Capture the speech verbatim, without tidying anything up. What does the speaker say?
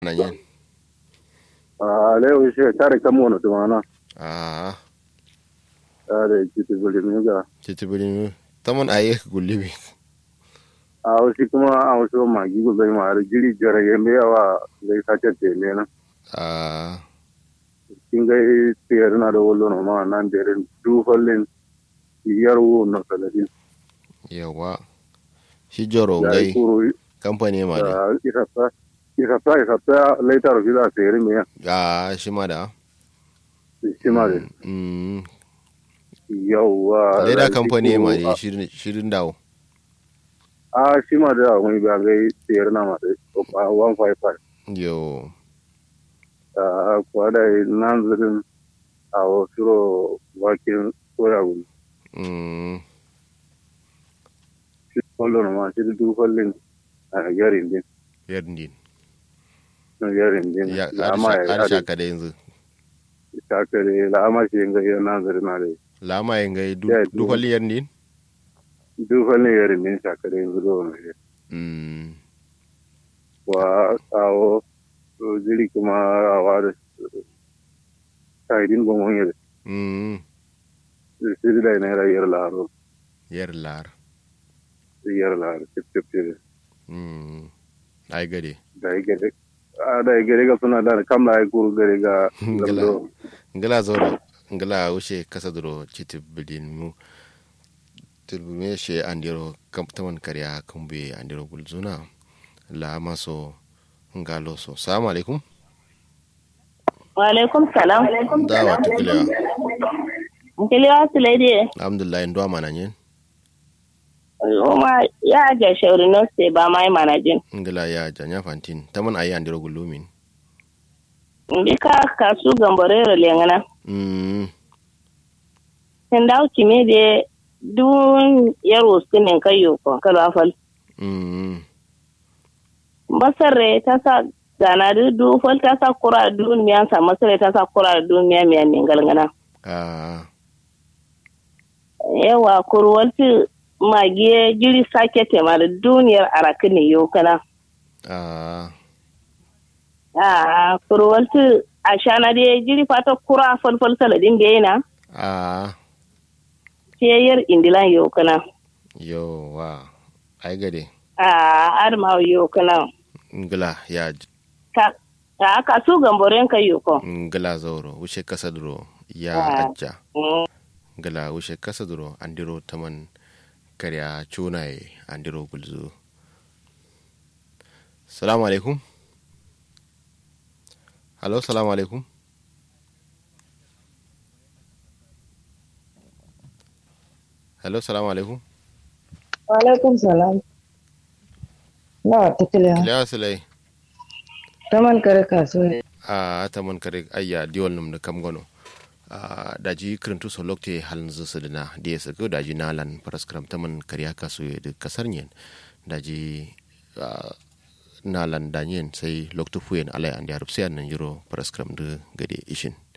na yin. Ah, leo shi tare kamo na tumana. Ah, Tare kiti bulimi ga. titi buri tamon aye gullibi. A wasu kuma a wasu magi go bai ma har jiri jara yembe yawa zai sace tele na. Ah, Kin ga tiyar na da wallo na ma nan da rin dufallin yarwo na saladin. yawa. Shi joro Ya ngai kuro kamfani ma ne. da isafta isafta isafta laitar fi da sayar me ya. Ah, shi ma da. Shi ma da Mm. yawa. Leda kamfani ma ne shirin shirin dawo. A shi ma da wani ba gai sayar na ma da one five five. Yo. a kwada nan zirin a wasu wakin koyawu Mm. shi kwallon ma shi duk kwallon a yarin din Yardin. yarin din Ya lama ya har yari shaka da yanzu. takare lama shi ga yana nan zirin na dai Lama yin gai Ya, duk wali yardin. duk kwallon yarin din takare yanzu da wani Mm. wa kawo jiri kuma a wada kaidin gwamon yari Mm. shi da yana yar laro Yar lar. yar laro tip tip tip Mm. Ai gade. da ya gare a da ya gare ga suna da kamla ya kuru gare ga Ngala. lamdo Ngala zoro. Ngala ushe kasa duro chiti bidin mu. Tilbume she andiro kamtaman kariya kumbe andiro gulzuna. La maso ngalo so. Assalamu alaikum. Wa alaikum salam. Dawa tukiliya. Nkiliwa Sulaidi. Alhamdulillah ndo mana nyen. Oma ya ga shauri no se ba mai manajin. Ngala ya janya fantin. Taman ayi andiro gulumin. Ndika kasu gamborero lengana. Mm. Tendau kime de dun yaro sinin kayo ko kalafal. Mm. Masarre ta sa gana du du fal ta sa kura dun miyan sa masarre ta sa kura dun miyan miyan ningalngana. Ah. Yawa kurwalti magiye jiri sake tema da duniyar arakini yau kana. Ah. Ah, kurwalti a shana da jiri fata kura falfal saladin da yana. Ah. Ciyayar indilan yau kana. Yo wa. Ai gade. Ah, arma yau kana. Ngala ya j- Ka ka kasu gamboren ka yau ko. ngala zoro ushe kasa duro ya Ah. ajja. Mm. Ngala ushe kasa duro andiro taman kariya chunaye andiro gulzu. Assalamu alaikum. Hello, assalamu alaikum. Hello, assalamu alaikum. Walaikum salam. Na tukiliya. Kiliya silai. Taman kare kasuwa. A taman kare ayya diwol num da kam gono. Ah, daji kirintu so lokte halin zusu dina da ya sako daji nalan paraskram taman kariya kasu da kasar nyen daji ah, nalan danyen sai loktu fuyen alai an da harupsiyan nan jiro paraskram da gade ishin.